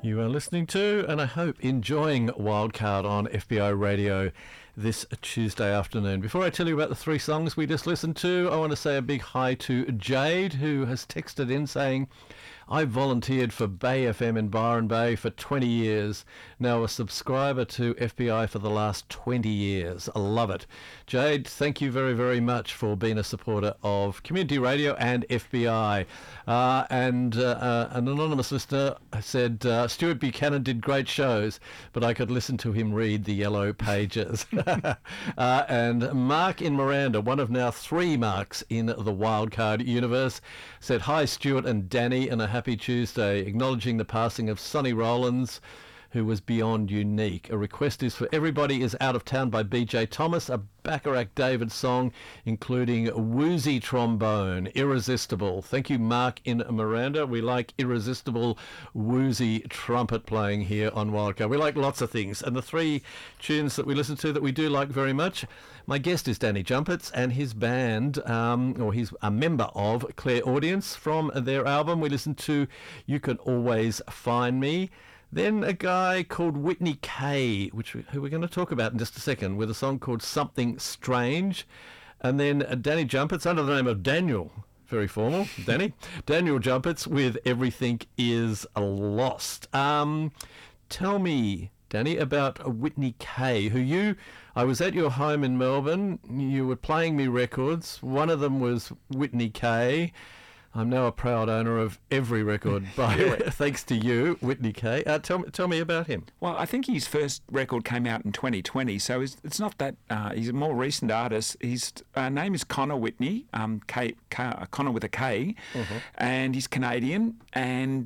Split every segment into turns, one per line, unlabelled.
You are listening to, and I hope enjoying, Wildcard on FBI Radio this Tuesday afternoon. Before I tell you about the three songs we just listened to, I want to say a big hi to Jade, who has texted in saying, I volunteered for Bay FM in Byron Bay for 20 years, now a subscriber to FBI for the last 20 years. I love it. Jade, thank you very, very much for being a supporter of community radio and FBI. And an anonymous listener said, Stuart Buchanan did great shows, but I could listen to him read the yellow pages. And Mark in Miranda, one of now three Marks in the Wildcard universe, said, hi Stuart and Danny, and a happy Tuesday, acknowledging the passing of Sonny Rollins, who was beyond unique. A request is for Everybody Is Out of Town by B.J. Thomas, a Bacharach David song, including Woozy Trombone, Irresistible. Thank you, Mark in Miranda. We like irresistible woozy trumpet playing here on Wildcard. We like lots of things, and the three tunes that we listen to that we do like very much. My guest is Danny Jumpets, and his band, or he's a member of Clairaudience. From their album, we listened to You Can Always Find Me. Then a guy called Whitney Kay, who we're going to talk about in just a second, with a song called Something Strange. And then Danny Jumpets, under the name of Daniel, very formal, Danny. Daniel Jumpets with Everything Is Lost. Tell me, Danny, about Whitney Kay, I was at your home in Melbourne. You were playing me records. One of them was Whitney Kay. I'm now a proud owner of every record thanks to you, Whitney Kay. Tell me about him.
Well, I think his first record came out in 2020, so it's not that... he's a more recent artist. His name is Connor Whitney, Connor with a K, and he's Canadian. And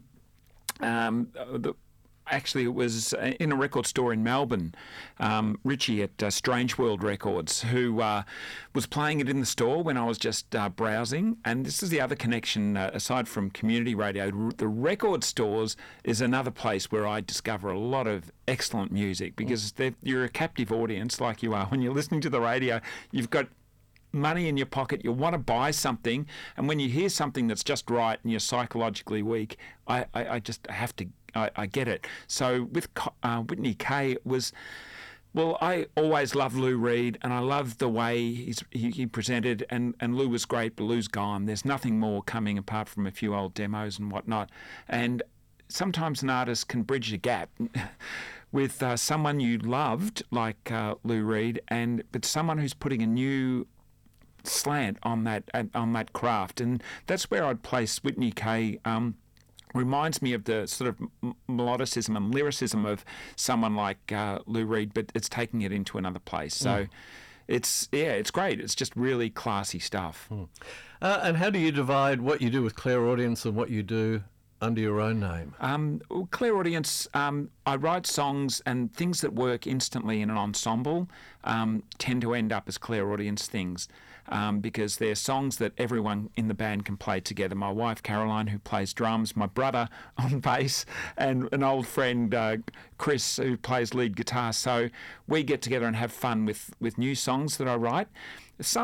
actually, it was in a record store in Melbourne, Richie at Strange World Records, who was playing it in the store when I was just browsing. And this is the other connection, aside from community radio. The record stores is another place where I discover a lot of excellent music, because you're a captive audience like you are. When you're listening to the radio, you've got money in your pocket, you want to buy something, and when you hear something that's just right and you're psychologically weak, I just have to... I get it. So with Whitney Kay I always loved Lou Reed, and I loved the way he presented, and Lou was great, but Lou's gone. There's nothing more coming apart from a few old demos and whatnot. And sometimes an artist can bridge a gap with someone you loved, like Lou Reed, but someone who's putting a new slant on that craft. And that's where I'd place Whitney Kay. Reminds me of the sort of melodicism and lyricism of someone like Lou Reed, but it's taking it into another place. So it's great. It's just really classy stuff.
And how do you divide what you do with Clairaudience and what you do under your own name?
Clairaudience, I write songs, and things that work instantly in an ensemble tend to end up as Clairaudience things, because they're songs that everyone in the band can play together. My wife Caroline, who plays drums, my brother on bass, and an old friend Chris, who plays lead guitar. So we get together and have fun with new songs that I write.